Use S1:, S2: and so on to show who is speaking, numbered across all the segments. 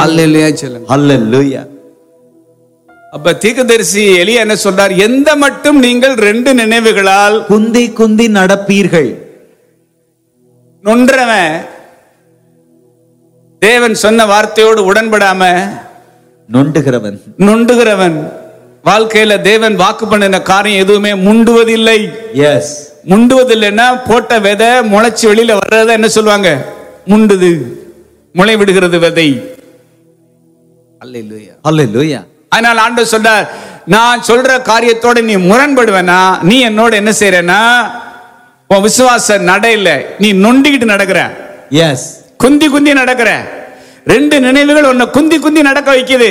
S1: அல்லேலூயா சொல்லுங்க.
S2: ஹல்லேலூயா.
S1: அப்ப தீர்க்கதரிசி எலியா என்ன சொல்றார்? எந்த மட்டும் நீங்கள் 2 நினைவுகளால்
S2: குந்தி குந்தி நடப்பீர்கள்.
S1: நொன்றவன் தேவன் சொன்ன வார்த்தையோடு உடன்படாம நொண்டுகிறவன் வாழ்க்கையில தேவன் வாக்கு பண்ணின காரியம் எதுவுமே முண்டுவதில்லை.
S2: எஸ்,
S1: முண்டுவதில்லைன்னா போட்ட விதை முளைச்சு வெளியில வர்றத என்ன சொல்லுவாங்க? முண்டுது, முளை விடுகிறது விதை. அல்லேலூயா,
S2: ஹல்லேலூயா.
S1: அதனால ஆண்டவர் சொல்றார், நான் சொல்ற காரியத்தோட நீ முரண்படுவேனா, நீ என்னோட என்ன செய்யறனா, உன் விசுவாச நடையில நீ நொண்டிக்கிட்டு நடக்கிற.
S2: எஸ்,
S1: குந்தி குந்தி நடக்கிற. 2 நினைவுகள் உன்னை குந்தி குந்தி நடக்க வைக்குது.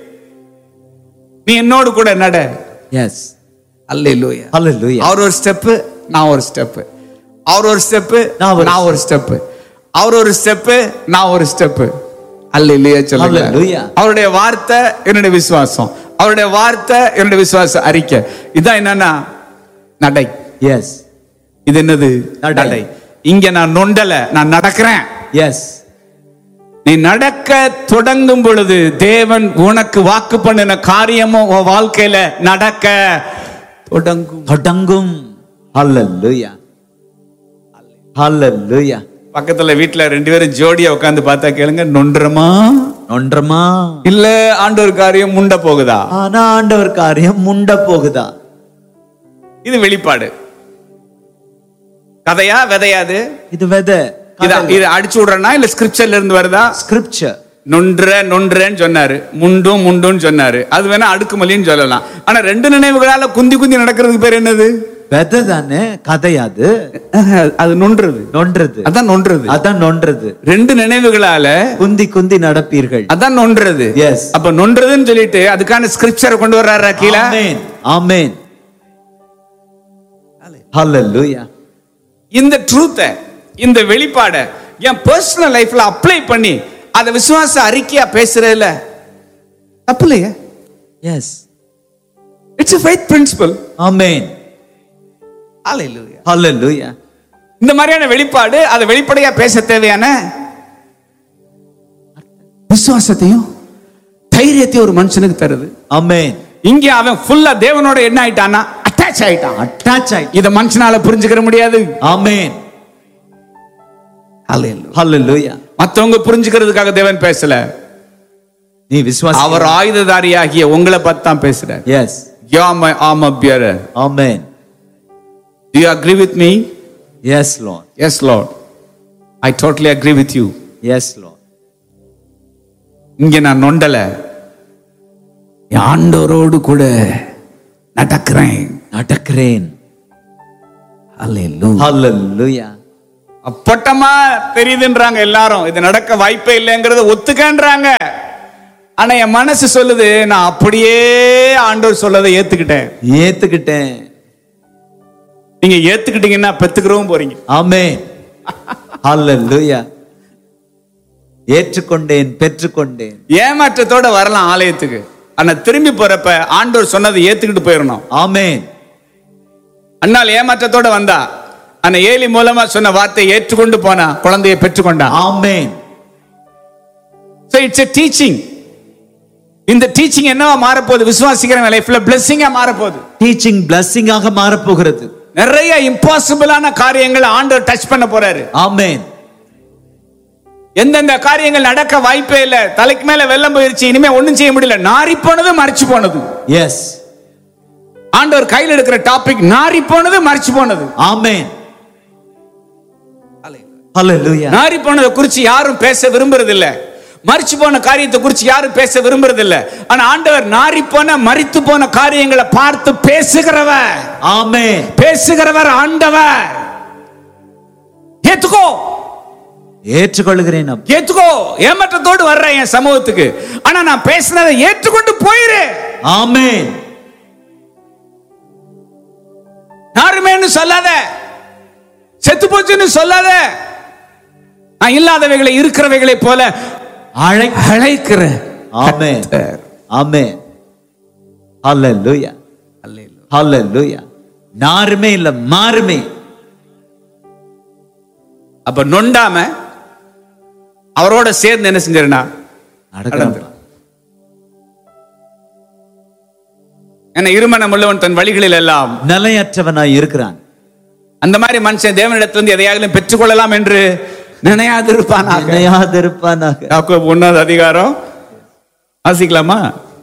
S1: நீ என்னோடு கூட நட.
S2: எஸ்,
S1: அல்லேலூயா,
S2: ஹல்லேலூயா.
S1: அவர் ஒரு ஸ்டெப், நான் ஒரு ஸ்டெப். அவர் ஒரு ஸ்டெப், நான் ஒரு ஸ்டெப். அவர் ஒரு ஸ்டெப், நான் ஒரு ஸ்டெப். அல்லேலூயா சொல்லுங்க.
S2: ஹல்லேலூயா.
S1: அவருடைய வார்த்தை என்னுடைய விசுவாசம், அவருடைய வார்த்தை என்னுடைய விசுவாச அறிக்கை. இதான் என்னன்னா நடை.
S2: எஸ்,
S1: இது என்னது? நடை. இங்க நான் நொண்டல, நான் நடக்கிறேன்.
S2: எஸ்.
S1: நீ நடக்க தொடங்கும் பொழுது தேவன் உனக்கு வாக்கு பண்ணின காரியமும் உன் வாழ்க்கையில நடக்க தொடங்கும்.
S2: ஹல்லேலூயா, ஹல்லேலூயா.
S1: பக்கத்துல வீட்டுல 2 பேரும் ஜோடியா உட்கார்ந்து பார்த்தா கேளுங்க, நொன்றமா இல்ல ஆண்டவர் காரியம் முண்ட போகுதா?
S2: ஆனா ஆண்டவர் காரியம் முண்ட போகுதா?
S1: இது வெளிப்பாடு. கதையா விதையாது?
S2: இது விதை.
S1: இது அடிச்சு விடுறனா இல்ல ஸ்கிரிப்சர்ல இருந்து வருதா?
S2: ஸ்கிரிப்சர்.
S1: நொன்றேன்னு சொன்னாரு, முண்டுன்னு சொன்னாரு. அது வேணா அடுக்குமலின்னு சொல்லலாம். ஆனா 2 நினைவுகளால குந்தி குந்தி நடக்கிறதுக்கு பேர் என்னது?
S2: விதை தானே, கதையாது.
S1: அது நொன்றது. அதான் நொன்றது. 2 நினைவுகளால
S2: குந்தி குந்தி நடப்பீர்கள்.
S1: அதான் நொன்றது.
S2: எஸ்.
S1: அப்ப நொன்றதுன்னு சொல்லிட்டு அதுக்கான ஸ்கிரிப்சரை கொண்டு வர்றாரா கீழே?
S2: ஆமென், ஆமென், ஹல்லேலூயா.
S1: இந்த ட்ரூத்தை, இந்த வெளிப்பாட என் பர்சனல் லைஃப்ல அப்ளை பண்ணி அத விசுவாச அறிக்கையா பேசுறதுல தப்பு இல்லையே.
S2: S,
S1: it's a faith principle.
S2: ஆமென்,
S1: ஹல்லேலூயா,
S2: ஹல்லேலூயா.
S1: இந்த மாதிரியான வெளிப்பாடு அதை வெளிப்படையா பேச தேவையான விசுவாசத்தையும் தைரியத்தையும் ஒரு மனுஷனுக்கு தருது.
S2: ஆமென்.
S1: இங்க அவன் ஃபுல்லா தேவனோட என்ன ஆயிட்டானா? அட்டாச் ஆயிட்டான். இத மனுஷனால புரிஞ்சுக்கிற முடியாது.
S2: ஆமென், ஹல்லேலூயா.
S1: மத்தவங்க புரிஞ்சுக்கிறதுக்காக தேவன் பேசல,
S2: நீ விசுவாசி.
S1: அவர் ஆயுததாரியாகிய உங்களை பார்த்து தான் பேசுறார்.
S2: S,
S1: you are my armor bearer.
S2: Amen.
S1: Do you agree with me?
S2: S Lord.
S1: Yes Lord, I totally agree with you.
S2: S Lord.
S1: இங்க நான் நொண்டல, ஆண்டவரோடு கூட நடக்கிறேன்.
S2: ஹல்லேலூயா.
S1: அப்பட்டமா தெரியுதுன்றாங்க எல்லாரும். இது நடக்க வாய்ப்பே இல்லைங்கிறத ஒத்துக்கன்றாங்க. ஆனா என் மனசு சொல்லுது, நான் அப்படியே ஆண்டவர் சொல்லதை ஏத்துக்கிட்டேன். நீங்க ஏத்துக்கிட்டீங்கன்னா பெத்துக்கிறவும் போறீங்க.
S2: ஆமென், ஹல்லேலூயா. ஏற்றுக்கொண்டேன், பெற்றுக்கொண்டேன்.
S1: ஏமாற்றத்தோட வரலாம் ஆலயத்துக்கு, ஆனா திரும்பி போறப்ப ஆண்டவர் சொன்னதை ஏத்துக்கிட்டு போயிடணும்.
S2: ஆமென்.
S1: அண்ணால் ஏமாற்றத்தோட வந்தா, ஆனா ஏலி மூலமா சொன்ன வார்த்தையை ஏற்றுக்கொண்டு போனா குழந்தையை பெற்றுக்கொண்டா.
S2: ஆமென்.
S1: So it's a teaching. இந்த டீச்சிங் என்னவா மாறப்போகுது? விசுவாசிக்கிற லைஃப்ல பிளெஸிங்கா மாறப்போகுது.
S2: டீச்சிங் பிளெஸிங்காக மாறப்போகிறது.
S1: நிறைய இம்பாசிபிளான காரியங்களை ஆண்டவர் டச் பண்ண போறாரு.
S2: ஆமென்.
S1: எந்தெந்த காரியங்கள் நடக்க வாய்ப்பே இல்ல, தலைக்கு மேல வெள்ளம் போயிருச்சு, இனிமே ஒண்ணும் செய்ய முடியல, நாரி போனது மறைச்சு போனது.
S2: எஸ்,
S1: ஆண்டவர் கையில் எடுக்கிற டாபிக் நாரி போனது மறைச்சு போனது.
S2: ஆமென், ஹல்லேலூயா.
S1: நாரி போனதை குறித்து யாரும் பேச விரும்புறது இல்ல, மறிச்சு போன காரியத்தை குறித்து யாரும் பேச விரும்புறது இல்ல. ஆனா ஆண்டவர் நாரி போன மரித்து போன காரியங்களை பார்த்து பேசுகிறவர்.
S2: ஆமென்,
S1: பேசுகிறவர் ஆண்டவர். ஏத்துக்கோ,
S2: ஏற்றுக்கொள்கிறேன்.
S1: ஏத்துக்கோ. ஏமாற்றத்தோடு வர்றேன் என் சமூகத்துக்கு, ஆனா நான் பேசினதை ஏற்றுக்கொண்டு போயிரு.
S2: ஆமென்.
S1: யாருமேன்னு சொல்லாத, செத்து போச்சுன்னு சொல்லாத, நான் இல்லாதவைகளை இருக்கிறவைகளை போல அழைக்கிற.
S2: ஆமென், ஆமென், ஹல்லேலூயா, ஹல்லேலூயா. நாருமே இல்ல, மாறுமே.
S1: அப்ப நொண்டாம அவரோட சேர்ந்து என்ன செஞ்சிருந்தா,
S2: நடக்கிறான்.
S1: ஏன்னா இருமனம் உள்ளவன் தன் வழிகளில் எல்லாம்
S2: நிலையற்றவனாய் இருக்கிறான்.
S1: அந்த மாதிரி மனுஷன் தேவனிடத்திலிருந்து எதையாகிலும் பெற்றுக்கொள்ளலாம் என்று நினையாதிருப்பானாக. யாக்கோபு 1 அதிகாரம் வாசிக்கலாமா?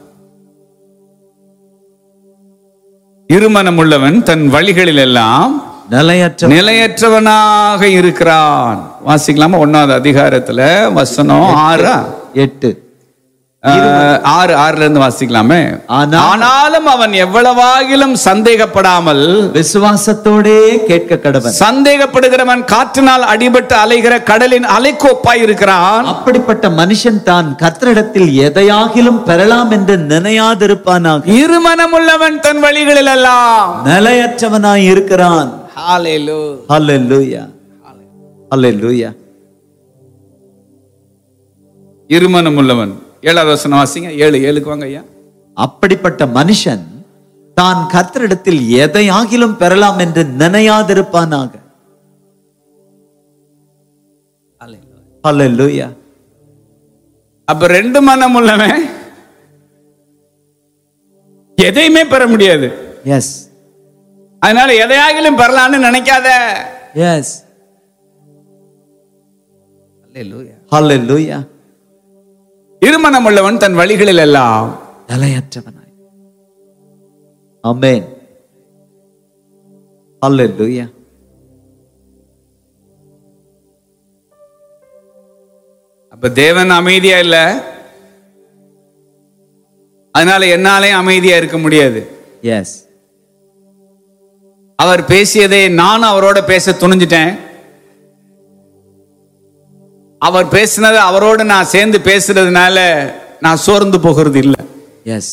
S1: இருமனம் உள்ளவன் தன் வழிகளில் எல்லாம் நிலையற்றவனாக இருக்கிறான். வாசிக்கலாமா? 1 அதிகாரத்துல வசனம் 6 இருந்து வாசிக்கலாமே. ஆனாலும் அவன் எவ்வளவாகிலும் சந்தேகப்படாமல்
S2: விசுவாசத்தோடே கேட்க கடவன்.
S1: சந்தேகப்படுகிறவன் காற்றினால் அடிபட்டு அலைகிற கடலின் அலைக்கோப்பாய் இருக்கிறான்.
S2: அப்படிப்பட்ட மனுஷன் தான் கர்த்தரிடத்தில் எதையாகிலும் பெறலாம் என்று நினையாதிருப்பானாக.
S1: இருமனமுள்ளவன் தன் வழிகளில் எல்லாம்
S2: நிலையற்றவனாய் இருக்கிறான்.
S1: ஹல்லேலூயா,
S2: ஹல்லேலூயா, ஹல்லேலூயா.
S1: இருமனமுள்ளவன் 7வது வசனம் வாசிங்க. 7:7 வாங்க ஐயா.
S2: அப்படிப்பட்ட மனுஷன் தான் கர்த்தரிடத்தில் எதையாகிலும் பெறலாம் என்று நினையாதிருப்பானாக. ஹல்லேலூயா.
S1: அப்ப 2 மனம் உள்ளவன் எதையுமே பெற முடியாது.
S2: எஸ்.
S1: அதனால எதையாகிலும் பெறலாம்னு நினைக்காத.
S2: எஸ். ஹல்லேலூயா, ஹல்லேலூயா.
S1: இருமனம் உள்ளவன் தன் வழிகளில் எல்லாம்
S2: நிலையற்றவனாய். ஆமென். ஹல்லேலூயா.
S1: அப்ப தேவன் அமைதியா இல்ல, அதனால என்னாலே அமைதியா இருக்க முடியாது.
S2: எஸ்.
S1: அவர் பேசியதை நானும் அவரோட பேச துணிஞ்சிட்டேன். அவர் பேசினது அவரோடு நான் சேர்ந்து பேசுறதுனால நான் சோர்ந்து போகிறது இல்லை.
S2: எஸ்.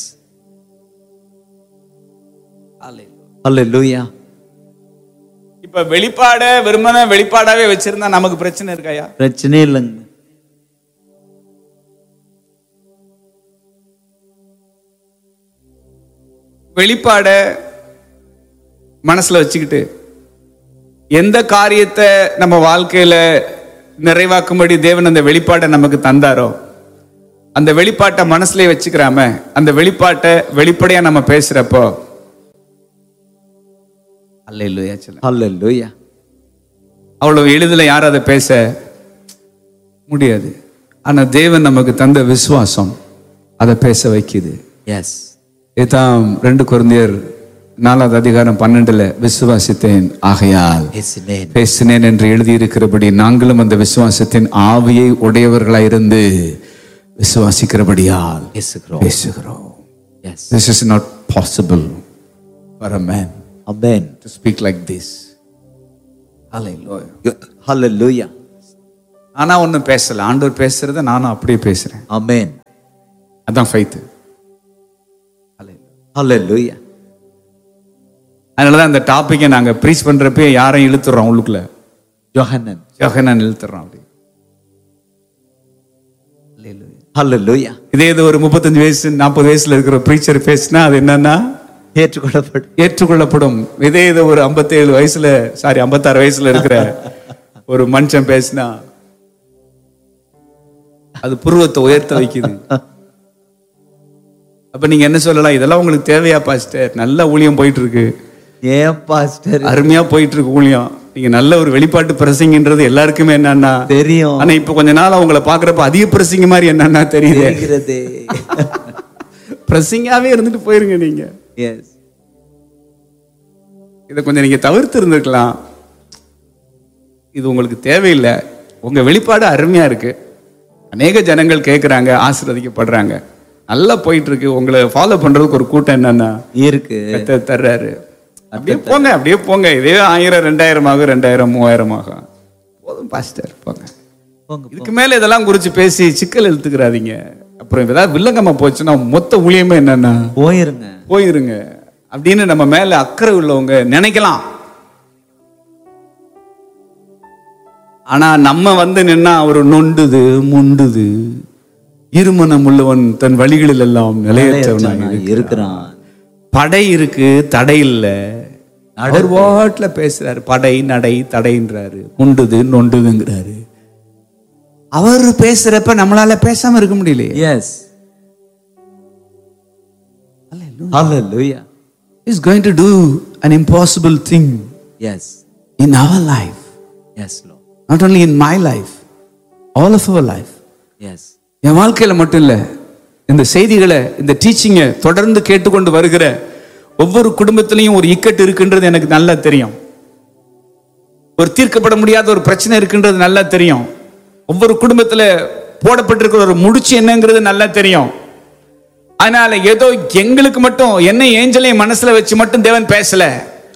S2: ஹல்லேலூயா.
S1: இப்ப வெளிப்பாட விரும்பின வெளிப்பாடாவே வச்சிருந்தா நமக்கு பிரச்சனை இருக்காயா?
S2: பிரச்சனை இல்லைங்க.
S1: வெளிப்பாட மனசுல வச்சுக்கிட்டு எந்த காரியத்தை நம்ம வாழ்க்கையில நிறைவாக்கும்படி தேவன் அந்த வெளிப்பாட்டை நமக்கு தந்தாரோ அந்த வெளிப்பாட்டை மனசுலயே வச்சுக்கிறாம அந்த வெளிப்பாட்டை வெளிப்படையா நம்ம பேசுறப்போ அல்லேலூயா
S2: அல்லேலூயா.
S1: அவ்வளவு எளிதில் யாரும் அதை பேச முடியாது. ஆனா தேவன் நமக்கு தந்த விசுவாசம் அதை பேச வைக்குது.
S2: எஸ்.
S1: இதான் 2 கொரிந்தியர் 4வது அதிகாரம் 12 விசுவாசித்தேன் ஆகையால் பேசினேன் என்று எழுதியிருக்கிறபடி நாங்களும் அந்த விசுவாசத்தின் ஆவியை உடையவர்களாயிருந்து விசுவாசிக்கிறபடியால் பேசுகிறோம். This is not possible for a man.
S2: Amen.
S1: To speak like this. Hallelujah.
S2: Hallelujah.
S1: ஆனா ஒன்னும் பேசல, ஆண்டவர் பேசுறத நானும் அப்படியே பேசுறேன்.
S2: Amen.
S1: அதான் ஃபெய்த்.
S2: Hallelujah.
S1: அதனாலதான் அந்த டாபிக்கை நாங்க ப்ரீச் பண்றப்ப யாரையும் இழுத்துறோம் உள்ளுக்குள்ள. யோஹன்னான் இழுத்துறோம் அப்படி.
S2: Hallelujah.
S1: இதே இது ஒரு 35 வயசு 40 வயசுல இருக்கிற ப்ரீச்சர் பேசினா அது என்னன்னா ஏற்றுக்கொள்ளப்படும். இதே இது ஒரு 57 வயசுல 56 வயசுல இருக்கிற ஒரு மனுஷன் பேசினா அது புருவத்தை உயர்த்த வைக்குது. அப்ப நீங்க என்ன சொல்லலாம்? இதெல்லாம் உங்களுக்கு தேவையா பாஸ்டர்? நல்ல ஊழியம் போயிட்டு இருக்கு.
S2: ஏன் பாஸ்டர்?
S1: அருமையா போயிட்டு இருக்கு ஊழியம். நீங்க நல்ல ஒரு வெளிப்பாட்டு பிரசங்கன்றது எல்லாருக்குமே என்னன்னா
S2: தெரியும்.
S1: ஆனா இப்ப கொஞ்ச நாள் அவங்கள பாக்குறப்ப அதிக பிரசங்க மாதிரி என்னன்னா தெரியுது. பிரசங்காவே இருந்துட்டு போயிருங்க நீங்க.
S2: எஸ்.
S1: இதை கொஞ்சம் நீங்க தவிர்த்து இருந்திருக்கலாம். இது உங்களுக்கு தேவையில்லை. உங்க வெளிப்பாடு அருமையா இருக்கு. அநேக ஜனங்கள் கேட்கிறாங்க, ஆசீர்வதிக்கப்படுறாங்க, நல்லா போயிட்டு இருக்கு. உங்களை ஃபாலோ பண்றதுக்கு ஒரு கூட்டம் என்னன்னா இருக்கு, தர்றாரு. அப்படியே போங்க, அப்படியே போங்க. இதே 1000 2000 ஆகும், 2000 3000 ஆகும். போதும் பாஸ்டர், போங்க. இதுக்கு மேல இதெல்லாம் குறிச்சு பேசி சிக்கல் எழுத்துக்கிறாதீங்க. அப்புறம் ஏதாவது வில்லங்கமா போச்சுன்னா மொத்த ஊழியமே என்னன்னா போயிருங்க அப்படின்னு நம்ம மேல அக்கறை உள்ளவங்க நினைக்கலாம். ஆனா நம்ம நின்னா அவர் நொண்டுது முண்டுது. இருமனம் உள்ளவன் தன் வழிகளில் எல்லாம் நிலையற்றவனாக இருக்கிறான். படை இருக்கு, தடை இல்ல. அவர் வாட்ல பேசுறாரு. படை நடை தடைன்றாரு, முண்டுது நொண்டுதுங்கிறாரு. அவர் பேசுறப்ப நம்மளால பேசாம இருக்க முடியலையே.
S2: Yes. Hallelujah.
S1: He's going to do an impossible thing
S2: Yes.
S1: in our life.
S2: Yes, Lord.
S1: Not only in my life, all of our life.
S2: Yes.
S1: என் வாழ்க்கையில மட்டும் இல்ல, இந்த செய்திகளை, இந்த டீச்சிங்கை தொடர்ந்து கேட்டுக்கொண்டு வருகிற ஒவ்வொரு குடும்பத்திலையும் ஒரு இக்கட்டு இருக்குன்றது எனக்கு நல்லா தெரியும். ஒரு தீர்க்கப்பட முடியாத ஒரு பிரச்சனை இருக்குன்றது நல்லா தெரியும். ஒவ்வொரு குடும்பத்துல போடப்பட்டிருக்கிற ஒரு முடிச்சு என்னங்கிறது நல்லா தெரியும். அதனால ஏதோ எங்களுக்கு மட்டும் என்ன ஏஞ்சலையும் மனசுல வச்சு மட்டும் தேவன் பேசல,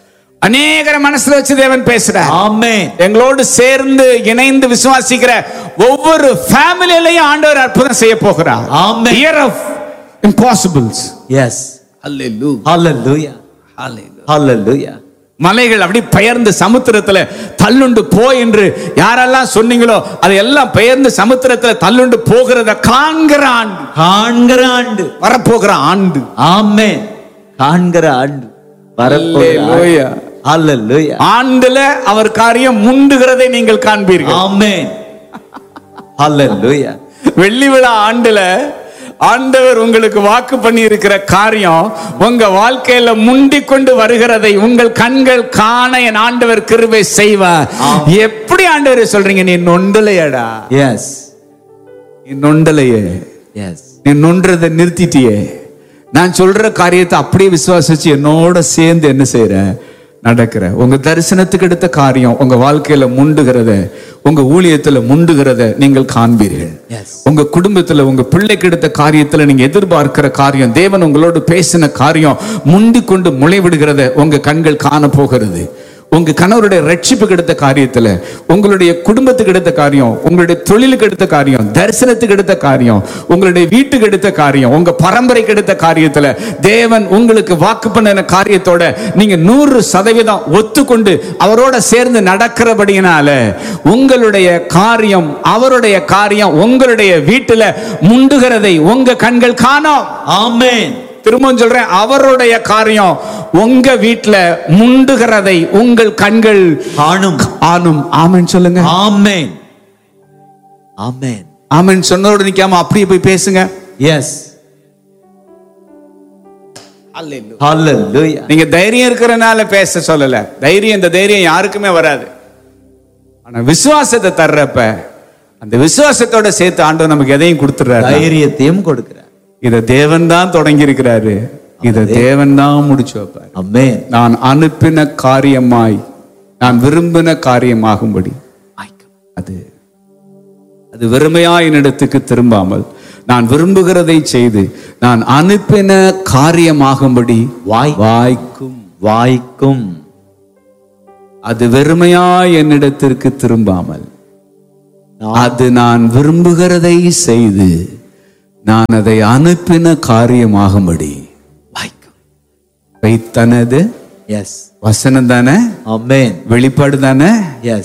S1: அநேகரை மனசுல வச்சு தேவன் பேசுறார்.
S2: Amen.
S1: எங்களோடு சேர்ந்து இணைந்து விசுவாசிக்கிற ஒவ்வொரு ஃபேமிலியிலையும் ஆண்டவர் அற்புதம் செய்ய போகிறார்.
S2: Amen.
S1: Year of impossibles.
S2: Yes.
S1: Hallelujah.
S2: Hallelujah.
S1: Hallelujah.
S2: Hallelujah.
S1: மலைகள் அப்படி பெயர்ந்து சமுத்திரத்துல தள்ளுண்டு போ என்று யாரெல்லாம் சொன்னீங்களோ அதெல்லாம் பெயர்ந்து சமுத்திரத்துல தள்ளுண்டு போகிறத காண்கிற ஆண்டு, வரப்போகிற ஆண்டு.
S2: ஆமென். காண்கிற ஆண்டு, வரப்போகிற. ஹalleluya.
S1: ஆண்டுல அவர் காரியம் முண்டுகிறதை நீங்கள் காண்பீர்கள்.
S2: ஆமென். ஹalleluya.
S1: வெள்ளி விழா ஆண்டுல ஆண்டவர் உங்களுக்கு வாக்கு பண்ணி இருக்கிற காரியம் உங்க வாழ்க்கையில முண்டிக் கொண்டு வருகிறதை உங்கள் கண்கள் காண என் ஆண்டவர் கிருபை செய்வார். எப்படி ஆண்டவர் சொல்றீங்க? நீ நொண்டலையடா.
S2: எஸ்.
S1: நீ நொண்டலையே.
S2: எஸ்.
S1: நீ நொன்றதை நிறுத்திட்டியே. நான் சொல்ற காரியத்தை அப்படியே விசுவாசிச்சு என்னோட சேர்ந்து என்ன செய்யற, நடக்கிற. உங்க தரிசனத்துக்கு எடுத்த காரியம் உங்க வாழ்க்கையில முண்டுகிறத, உங்க ஊழியத்துல முண்டுகிறத நீங்கள் காண்பீர்கள். உங்க குடும்பத்துல உங்க பிள்ளைக்கு எடுத்த காரியத்துல நீங்க எதிர்பார்க்கிற காரியம், தேவன் உங்களோடு பேசின காரியம் முண்டிக் கொண்டு முளைவிடுகிறத உங்க கண்கள் காண போகிறது. உங்க கணவருடைய ரட்சிப்புக்கு எடுத்த காரியத்துல, உங்களுடைய குடும்பத்துக்கு எடுத்த காரியம், உங்களுடைய தொழிலுக்கு எடுத்த காரியம், தரிசனத்துக்கு எடுத்த காரியம், உங்களுடைய வீட்டுக்கு எடுத்த காரியம், உங்க பரம்பரைக்கு எடுத்த காரியத்துல தேவன் உங்களுக்கு வாக்கு பண்ணின காரியத்தோட நீங்க 100% ஒத்துக்கொண்டு அவரோட சேர்ந்து நடக்கிறபடியினால உங்களுடைய காரியம், அவருடைய காரியம் உங்களுடைய வீட்டுல முண்டுகிறதை உங்க கண்கள் காணோம்.
S2: ஆமென்.
S1: திரும்பவும் சொல்றேன், அவருடைய காரியம் உங்க வீட்டுல முண்டுகிறதை உங்கள் கண்கள்
S2: காணும்.
S1: ஆனும். ஆமென் சொல்லுங்க.
S2: ஆமென். ஆமென்.
S1: ஆமென் சொன்னதோடு நிக்காம அப்படியே போய் பேசுங்க.
S2: எஸ். ஹalleluya.
S1: நீங்க தைரியம் இருக்கிறனால பேச சொல்லல. தைரியம், இந்த தைரியம் யாருக்குமே வராது. ஆனா விசுவாசத்தை தர்றப்ப அந்த விசுவாசத்தோட சேர்த்து ஆண்டவர் நமக்கு எதையும் கொடுத்துறாரு,
S2: தைரியத்தையும் கொடுக்கிறார்.
S1: இத தேவன் தான் தொடங்கி இருக்கிறாரு, இத தேவன் தான் முடிச்சு வைப்பார்.
S2: ஆமென்.
S1: நான் அனுப்பின காரியமாய், நான் விரும்பின காரியமாகும்படி அது வெறுமையாய் என்னிடத்துக்கு திரும்பாமல் நான் விரும்புகிறதை செய்து நான் அனுப்பின காரியமாகும்படி வாய்க்கும். அது வெறுமையாய் என்னிடத்திற்கு திரும்பாமல் அது நான் விரும்புகிறதை செய்து நான் அதை அனுப்பின காரியமாகும்படி வைத்தனது.
S2: எஸ்.
S1: வசனம் தானே,
S2: ஆமென்.
S1: வெளிப்பாடு தானே.
S2: எஸ்.